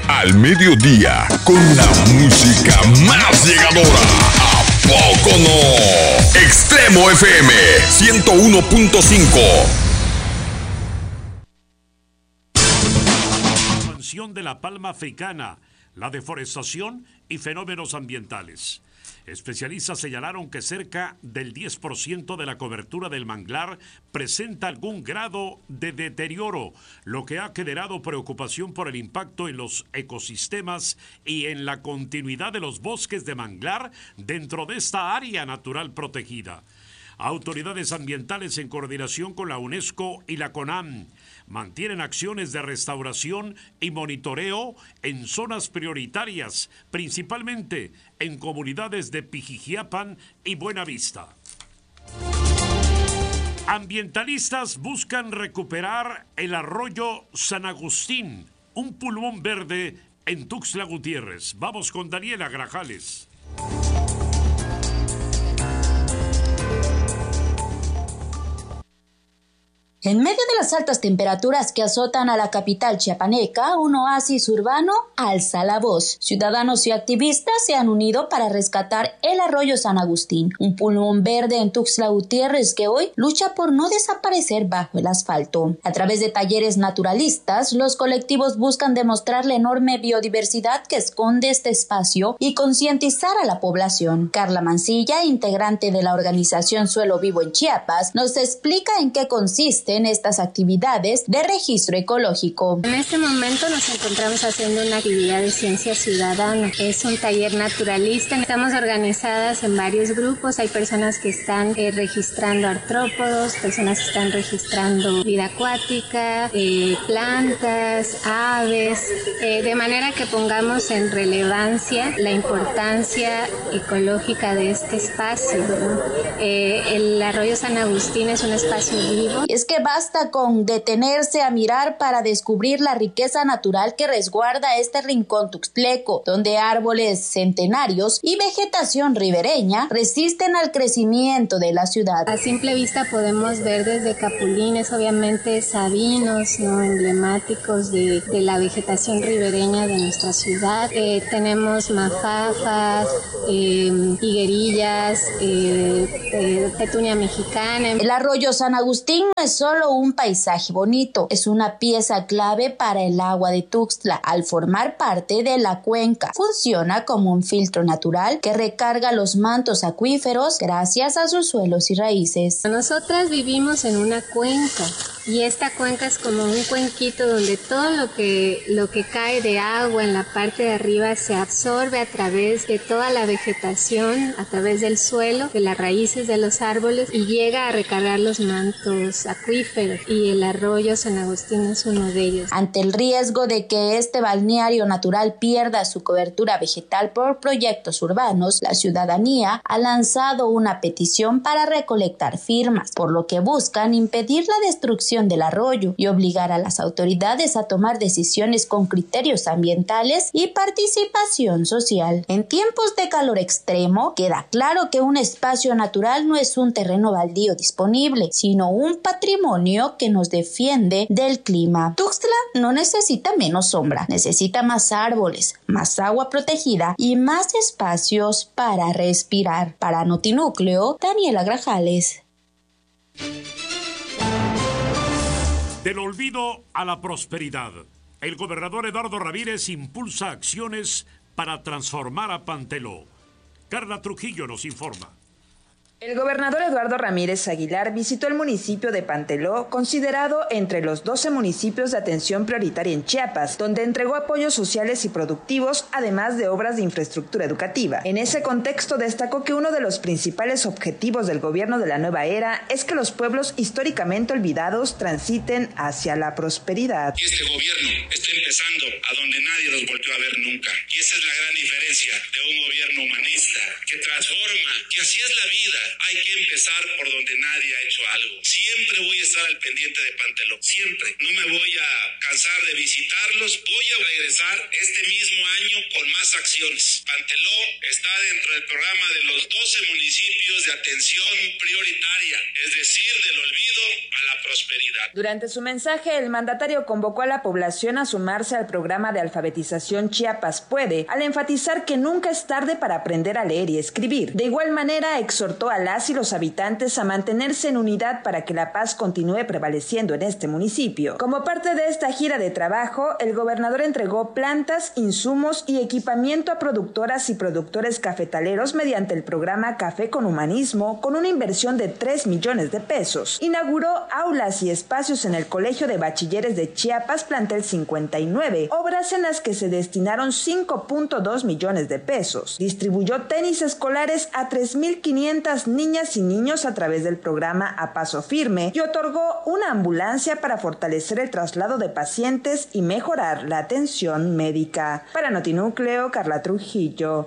Al mediodía, con la música más llegadora. ¿A poco no? Extremo FM 101.5. Expansión de la palma africana, la deforestación y fenómenos ambientales. Especialistas señalaron que cerca del 10% de la cobertura del manglar presenta algún grado de deterioro, lo que ha generado preocupación por el impacto en los ecosistemas y en la continuidad de los bosques de manglar dentro de esta área natural protegida. Autoridades ambientales, en coordinación con la UNESCO y la CONAM, mantienen acciones de restauración y monitoreo en zonas prioritarias, principalmente en comunidades de Pijijiapan y Buenavista. Ambientalistas buscan recuperar el arroyo San Agustín, un pulmón verde en Tuxtla Gutiérrez. Vamos con Daniela Grajales. En medio de las altas temperaturas que azotan a la capital chiapaneca, un oasis urbano alza la voz. Ciudadanos y activistas se han unido para rescatar el arroyo San Agustín, un pulmón verde en Tuxtla Gutiérrez que hoy lucha por no desaparecer bajo el asfalto. A través de talleres naturalistas, los colectivos buscan demostrar la enorme biodiversidad que esconde este espacio y concientizar a la población. Carla Mancilla, integrante de la organización Suelo Vivo en Chiapas, nos explica en qué consiste en estas actividades de registro ecológico. En este momento nos encontramos haciendo una actividad de ciencia ciudadana. Es un taller naturalista. Estamos organizadas en varios grupos. Hay personas que están registrando artrópodos, personas que están registrando vida acuática, plantas, aves, de manera que pongamos en relevancia la importancia ecológica de este espacio, ¿no? El arroyo San Agustín es un espacio vivo. Es que basta con detenerse a mirar para descubrir la riqueza natural que resguarda este rincón tuxtleco, donde árboles centenarios y vegetación ribereña resisten al crecimiento de la ciudad. A simple vista podemos ver desde capulines, obviamente sabinos, ¿no?, emblemáticos de la vegetación ribereña de nuestra ciudad. Tenemos mafafas, higuerillas, petunia mexicana. El arroyo San Agustín no es solo un paisaje bonito, es una pieza clave para el agua de Tuxtla. Al formar parte de la cuenca, funciona como un filtro natural que recarga los mantos acuíferos gracias a sus suelos y raíces. Nosotras vivimos en una cuenca y esta cuenca es como un cuenquito donde todo lo que cae de agua en la parte de arriba se absorbe a través de toda la vegetación, a través del suelo, de las raíces de los árboles, y llega a recargar los mantos acuíferos, y el arroyo San Agustín es uno de ellos. Ante el riesgo de que este balneario natural pierda su cobertura vegetal por proyectos urbanos, la ciudadanía ha lanzado una petición para recolectar firmas, por lo que buscan impedir la destrucción del arroyo y obligar a las autoridades a tomar decisiones con criterios ambientales y participación social. En tiempos de calor extremo, queda claro que un espacio natural no es un terreno baldío disponible, sino un patrimonio que nos defiende del clima. Tuxtla no necesita menos sombra, necesita más árboles, más agua protegida y más espacios para respirar. Para Notinúcleo, Daniela Grajales. Del olvido a la prosperidad. El gobernador Eduardo Ramírez impulsa acciones para transformar a Panteló. Carla Trujillo nos informa. El gobernador Eduardo Ramírez Aguilar visitó el municipio de Panteló, considerado entre los 12 municipios de atención prioritaria en Chiapas, donde entregó apoyos sociales y productivos, además de obras de infraestructura educativa. En ese contexto destacó que uno de los principales objetivos del gobierno de la nueva era es que los pueblos históricamente olvidados transiten hacia la prosperidad. Este gobierno está empezando a donde nadie los volteó a ver nunca. Y esa es la gran diferencia de un gobierno humanista, que transforma, que así es la vida. Hay que empezar por donde nadie ha hecho algo. Siempre voy a estar al pendiente de Panteló, siempre. No me voy a cansar de visitarlos. Voy a regresar este mismo año con más acciones. Panteló está dentro del programa de los 12 municipios de atención prioritaria, es decir, del olvido a la prosperidad. Durante su mensaje, el mandatario convocó a la población a sumarse al programa de alfabetización Chiapas Puede, al enfatizar que nunca es tarde para aprender a leer y escribir. De igual manera, exhortó a las y los habitantes a mantenerse en unidad para que la paz continúe prevaleciendo en este municipio. Como parte de esta gira de trabajo, el gobernador entregó plantas, insumos y equipamiento a productoras y productores cafetaleros mediante el programa Café con Humanismo, con una inversión de 3 millones de pesos. Inauguró aulas y espacios en el Colegio de Bachilleres de Chiapas, plantel 59, obras en las que se destinaron 5.2 millones de pesos. Distribuyó tenis escolares a 3.500 niñas y niños a través del programa A Paso Firme y otorgó una ambulancia para fortalecer el traslado de pacientes y mejorar la atención médica. Para Notinúcleo, Carla Trujillo.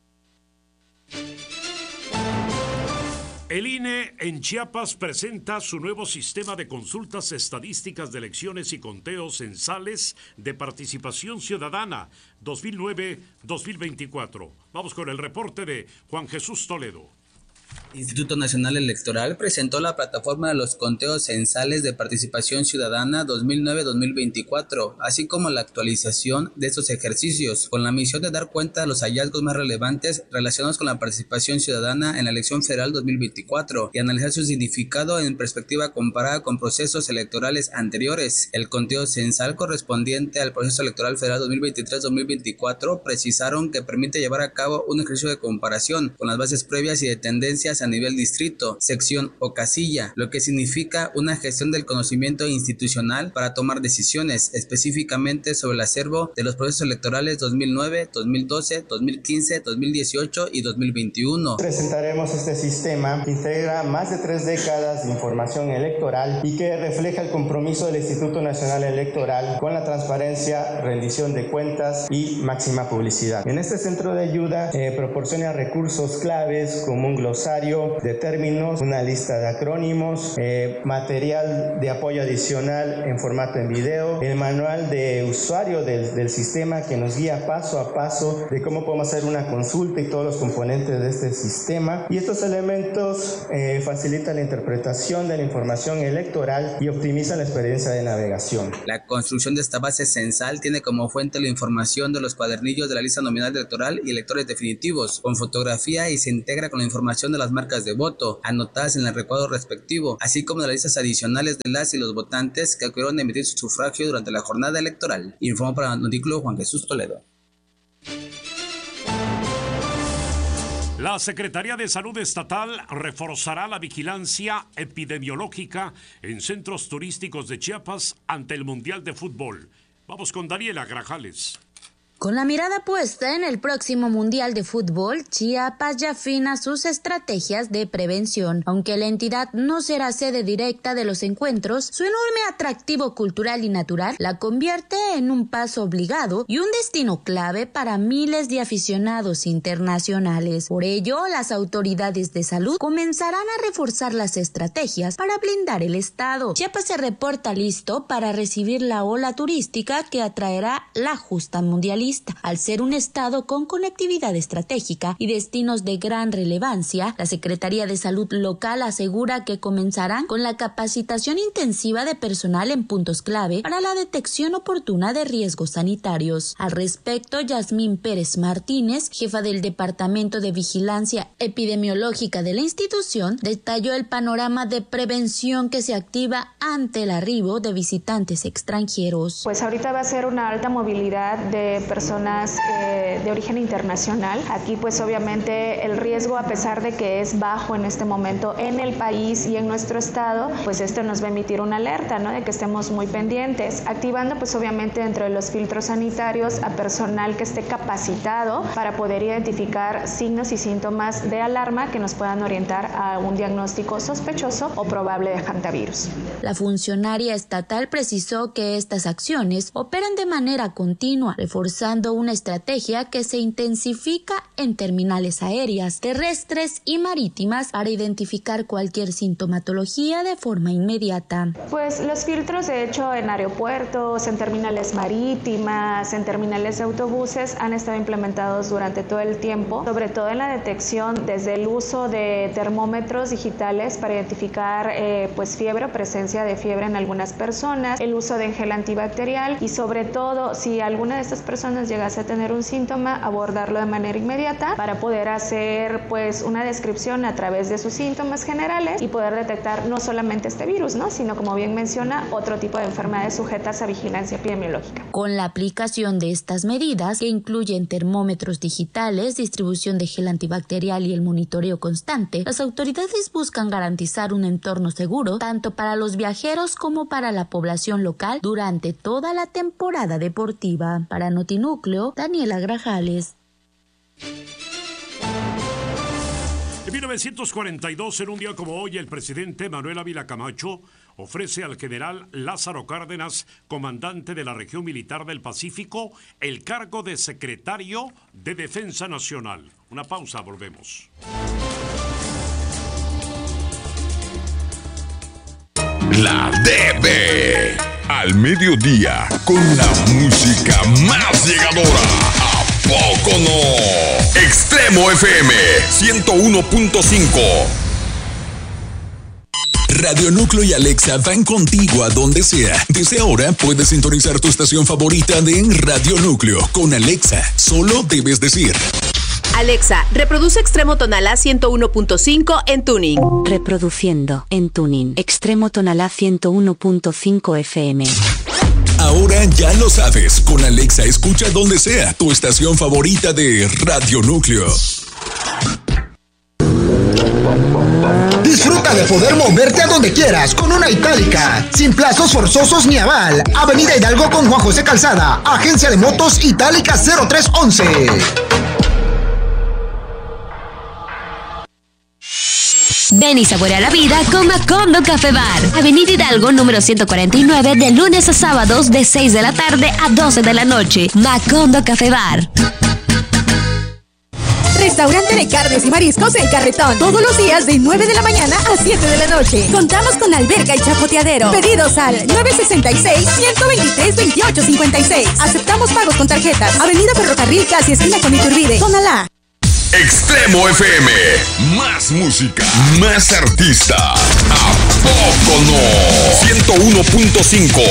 El INE en Chiapas presenta su nuevo sistema de consultas estadísticas de elecciones y conteos censales de participación ciudadana 2009-2024. Vamos con el reporte de Juan Jesús Toledo. Instituto Nacional Electoral presentó la plataforma de los conteos censales de participación ciudadana 2009-2024, así como la actualización de estos ejercicios, con la misión de dar cuenta de los hallazgos más relevantes relacionados con la participación ciudadana en la elección federal 2024 y analizar su significado en perspectiva comparada con procesos electorales anteriores. El conteo censal correspondiente al proceso electoral federal 2023-2024 precisaron que permite llevar a cabo un ejercicio de comparación con las bases previas y de tendencias a nivel distrito, sección o casilla, lo que significa una gestión del conocimiento institucional para tomar decisiones específicamente sobre el acervo de los procesos electorales 2009, 2012, 2015, 2018 y 2021. Presentaremos este sistema que integra más de 3 décadas de información electoral y que refleja el compromiso del Instituto Nacional Electoral con la transparencia, rendición de cuentas y máxima publicidad. En este centro de ayuda proporciona recursos claves como un glosario de términos, una lista de acrónimos, material de apoyo adicional en formato en video, el manual de usuario del sistema que nos guía paso a paso de cómo podemos hacer una consulta y todos los componentes de este sistema. Y estos elementos facilitan la interpretación de la información electoral y optimizan la experiencia de navegación. La construcción de esta base censal tiene como fuente la información de los cuadernillos de la lista nominal electoral y electores definitivos, con fotografía, y se integra con la información de las marcas de voto anotadas en el recuadro respectivo, así como de las listas adicionales de las y los votantes que acudieron a emitir su sufragio durante la jornada electoral. Informó para Noticlub Juan Jesús Toledo. La Secretaría de Salud Estatal reforzará la vigilancia epidemiológica en centros turísticos de Chiapas ante el Mundial de Fútbol. Vamos con Daniela Grajales. Con la mirada puesta en el próximo Mundial de Fútbol, Chiapas ya afina sus estrategias de prevención. Aunque la entidad no será sede directa de los encuentros, su enorme atractivo cultural y natural la convierte en un paso obligado y un destino clave para miles de aficionados internacionales. Por ello, las autoridades de salud comenzarán a reforzar las estrategias para blindar el estado. Chiapas se reporta listo para recibir la ola turística que atraerá la justa mundialista. Al ser un estado con conectividad estratégica y destinos de gran relevancia, la Secretaría de Salud local asegura que comenzarán con la capacitación intensiva de personal en puntos clave para la detección oportuna de riesgos sanitarios. Al respecto, Yasmín Pérez Martínez, jefa del Departamento de Vigilancia Epidemiológica de la institución, detalló el panorama de prevención que se activa ante el arribo de visitantes extranjeros. Pues ahorita va a ser una alta movilidad de personas de origen internacional. Aquí pues obviamente el riesgo, a pesar de que es bajo en este momento en el país y en nuestro estado, pues esto nos va a emitir una alerta, ¿no? De que estemos muy pendientes, activando pues obviamente dentro de los filtros sanitarios a personal que esté capacitado para poder identificar signos y síntomas de alarma que nos puedan orientar a un diagnóstico sospechoso o probable de hantavirus. La funcionaria estatal precisó que estas acciones operan de manera continua, reforzando buscando una estrategia que se intensifica en terminales aéreas, terrestres y marítimas para identificar cualquier sintomatología de forma inmediata. Pues los filtros, de hecho, en aeropuertos, en terminales marítimas, en terminales de autobuses han estado implementados durante todo el tiempo, sobre todo en la detección desde el uso de termómetros digitales para identificar pues fiebre o presencia de fiebre en algunas personas, el uso de gel antibacterial y sobre todo si alguna de estas personas llegase a tener un síntoma, abordarlo de manera inmediata para poder hacer pues una descripción a través de sus síntomas generales y poder detectar no solamente este virus, ¿no? Sino, como bien menciona, otro tipo de enfermedades sujetas a vigilancia epidemiológica. Con la aplicación de estas medidas, que incluyen termómetros digitales, distribución de gel antibacterial y el monitoreo constante, las autoridades buscan garantizar un entorno seguro tanto para los viajeros como para la población local durante toda la temporada deportiva. Para Notinúcleo, Daniela Grajales. En 1942, en un día como hoy, el presidente Manuel Ávila Camacho ofrece al general Lázaro Cárdenas, comandante de la región militar del Pacífico, el cargo de secretario de Defensa Nacional. Una pausa, volvemos. La DB al mediodía con la música más llegadora. ¿A poco no? Extremo FM 101.5. Radio Núcleo y Alexa van contigo a donde sea. Desde ahora puedes sintonizar tu estación favorita de Radio Núcleo. Con Alexa, solo debes decir: Alexa, reproduce Extremo Tonalá 101.5 en Tuning. Reproduciendo en Tuning. Extremo Tonalá 101.5 FM. Ahora ya lo sabes. Con Alexa escucha donde sea tu estación favorita de Radio Núcleo. Disfruta de poder moverte a donde quieras con una Itálica, sin plazos forzosos ni aval. Avenida Hidalgo con Juan José Calzada, Agencia de Motos Itálica 0311. Ven y saborea la vida con Macondo Café Bar. Avenida Hidalgo, número 149, de lunes a sábados de 6 de la tarde a 12 de la noche. Macondo Café Bar. Restaurante de carnes y mariscos en Carretón. Todos los días de 9 de la mañana a 7 de la noche. Contamos con alberca y chapoteadero. Pedidos al 966-123-2856. Aceptamos pagos con tarjetas. Avenida Ferrocarril, casi esquina con Iturbide. Tonalá. Extremo FM. Más música, más artista. ¿A poco no? 101.5.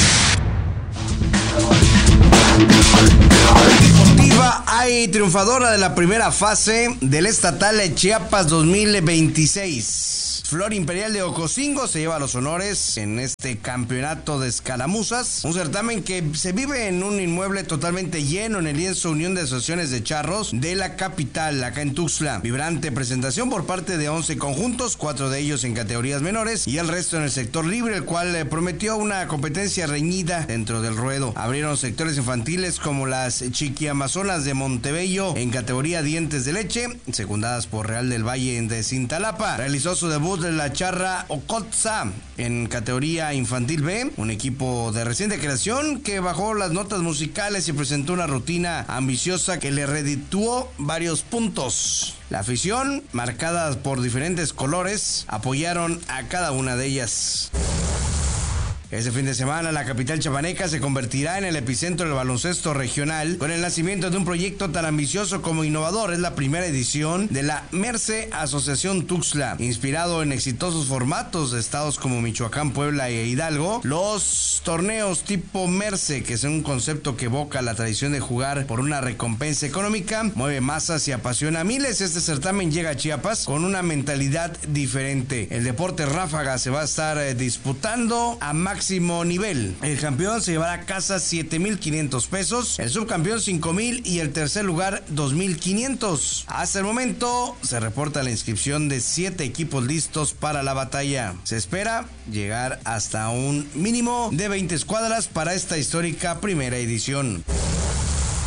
Deportiva hay triunfadora de la primera fase del estatal de Chiapas 2026. Flor Imperial de Ocosingo se lleva los honores en este campeonato de escaramuzas, un certamen que se vive en un inmueble totalmente lleno en el lienzo Unión de Asociaciones de Charros de la capital, acá en Tuxtla. Vibrante presentación por parte de 11 conjuntos, 4 de ellos en categorías menores y el resto en el sector libre, el cual prometió una competencia reñida dentro del ruedo. Abrieron sectores infantiles como las Chiquiamazonas de Montebello en categoría dientes de leche, secundadas por Real del Valle de Cintalapa. Realizó su debut de la Charra Ocotza en categoría infantil B, un equipo de reciente creación que bajó las notas musicales y presentó una rutina ambiciosa que le redituó varios puntos. La afición, marcada por diferentes colores, apoyaron a cada una de ellas. Este fin de semana la capital chapaneca se convertirá en el epicentro del baloncesto regional con el nacimiento de un proyecto tan ambicioso como innovador. Es la primera edición de la Merce Asociación Tuxtla, inspirado en exitosos formatos de estados como Michoacán, Puebla e Hidalgo. Los torneos tipo Merce, que es un concepto que evoca la tradición de jugar por una recompensa económica, mueve masas y apasiona a miles. Este certamen llega a Chiapas con una mentalidad diferente. El deporte ráfaga se va a estar disputando a máximo nivel. El campeón se llevará a casa 7,500 pesos, el subcampeón 5,000 y el tercer lugar 2,500. Hasta el momento se reporta la inscripción de 7 equipos listos para la batalla. Se espera llegar hasta un mínimo de 20 escuadras para esta histórica primera edición.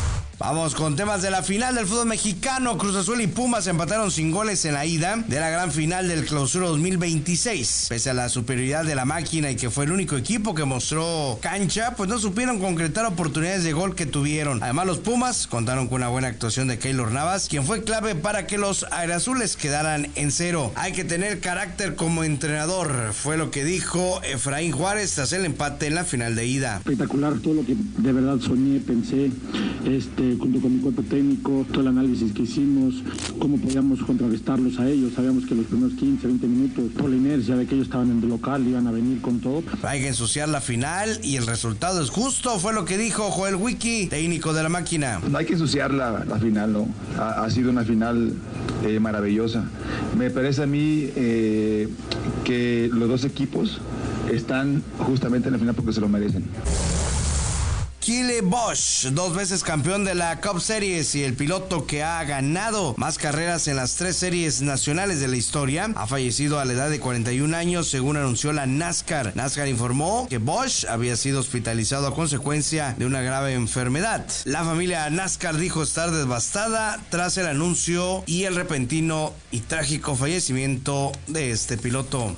Vamos con temas de la final del fútbol mexicano. Cruz Azul y Pumas empataron sin goles en la ida de la gran final del Clausura 2026. Pese a la superioridad de la máquina y que fue el único equipo que mostró cancha, pues no supieron concretar oportunidades de gol que tuvieron. Además, los Pumas contaron con una buena actuación de Keylor Navas, quien fue clave para que los airazules quedaran en 0. Hay que tener carácter como entrenador, fue lo que dijo Efraín Juárez tras el empate en la final de ida. Espectacular, todo lo que de verdad soñé, pensé, junto con mi cuerpo técnico, todo el análisis que hicimos, cómo podíamos contrarrestarlos a ellos. Sabíamos que los primeros 15, 20 minutos, por la inercia de que ellos estaban en el local, iban a venir con todo. Hay que ensuciar la final y el resultado es justo, fue lo que dijo Joel Wiki, técnico de la máquina. No hay que ensuciar la final, ¿no? Ha sido una final maravillosa. Me parece a mí que los dos equipos están justamente en la final porque se lo merecen. Kyle Busch, 2 veces campeón de la Cup Series y el piloto que ha ganado más carreras en las 3 series nacionales de la historia, ha fallecido a la edad de 41 años, según anunció la NASCAR. NASCAR informó que Busch había sido hospitalizado a consecuencia de una grave enfermedad. La familia NASCAR dijo estar devastada tras el anuncio y el repentino y trágico fallecimiento de este piloto.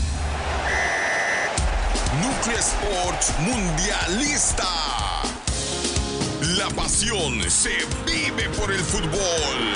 Núcleo Sports Mundialista. La pasión se vive por el fútbol.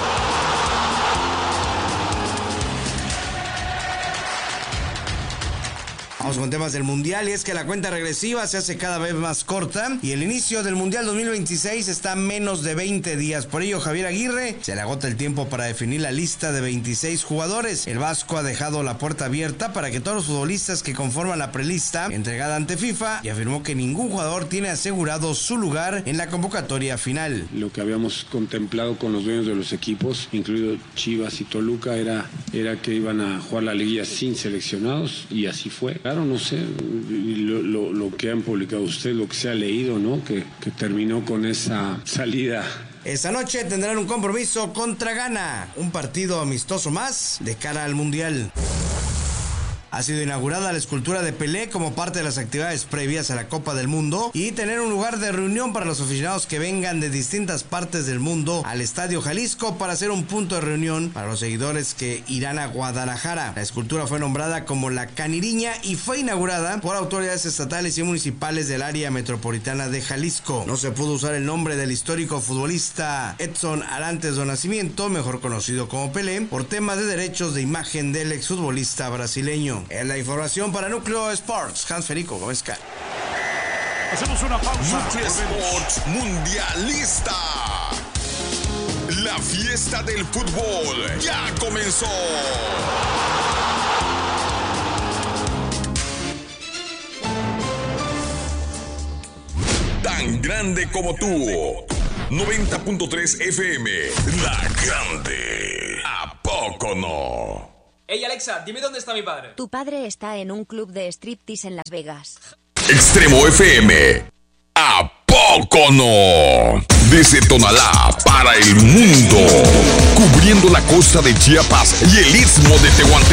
Vamos con temas del Mundial, y es que la cuenta regresiva se hace cada vez más corta y el inicio del Mundial 2026 está a menos de 20 días. Por ello, Javier Aguirre se le agota el tiempo para definir la lista de 26 jugadores. El vasco ha dejado la puerta abierta para que todos los futbolistas que conforman la prelista entregada ante FIFA, y afirmó que ningún jugador tiene asegurado su lugar en la convocatoria final. Lo que habíamos contemplado con los dueños de los equipos, incluido Chivas y Toluca, era que iban a jugar la liguilla sin seleccionados, y así fue. Claro, no sé, lo que han publicado ustedes, lo que se ha leído, ¿no? Que terminó con esa salida. Esta noche tendrán un compromiso contra Ghana, un partido amistoso más de cara al Mundial. Ha sido inaugurada la escultura de Pelé como parte de las actividades previas a la Copa del Mundo, y tener un lugar de reunión para los aficionados que vengan de distintas partes del mundo al Estadio Jalisco para hacer un punto de reunión para los seguidores que irán a Guadalajara. La escultura fue nombrada como La Caniriña y fue inaugurada por autoridades estatales y municipales del área metropolitana de Jalisco. No se pudo usar el nombre del histórico futbolista Edson Arantes do Nascimento, mejor conocido como Pelé, por temas de derechos de imagen del exfutbolista brasileño. En la información para Núcleo Sports, Hans Federico Gómez. Hacemos una pausa. Núcleo Sports Mundialista. La fiesta del fútbol ya comenzó. Tan grande como tú. 90.3 FM. La Grande. ¿A poco no? Hey Alexa, dime dónde está mi padre. Tu padre está en un club de striptease en Las Vegas. Extremo FM. ¿A poco no? Desde Tonalá para el mundo. Cubriendo la costa de Chiapas y el istmo de Tehuantepec.